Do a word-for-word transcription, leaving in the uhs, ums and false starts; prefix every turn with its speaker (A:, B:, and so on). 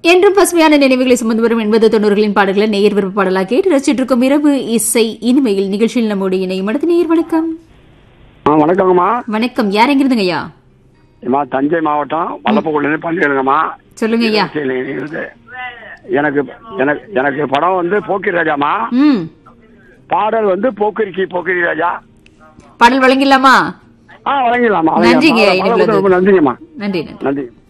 A: என்றும் பசுமையான நினைவுகளை சுமந்து வரும் எண்பது தொண்ணூறுகளின் பாடல்களை நேயர் விருப்ப பாடலாக கேட்டு ரசிச்சிட்டு இருக்கும் இரவு இசை இனிமையில் நிகழ்ச்சியில் நம்மோடு இணையும் அடுத்த நேயர் வணக்கம்.
B: வணக்கங்கம்மா.
A: வணக்கம். யார் எங்கிருந்துங்க ஐயா?
B: தஞ்சை மாவட்டம் வல்லப்பகுள்ள பண்ணிருங்கம்மா.
A: சொல்லுங்க ஐயா.
B: எனக்கு எனக்கு எனக்கு படம் வந்து போக்கிரி ராஜாமா.
A: ம்.
B: பாடல் வந்து போக்கிரிக்கு போக்கிரி ராஜா.
A: பாடல் வழங்கிடலாமா?
B: ஆ வழங்கிடலாமா.
A: நன்றிங்க.
B: நன்றிங்கம்மா.
A: நன்றி.
B: நன்றி.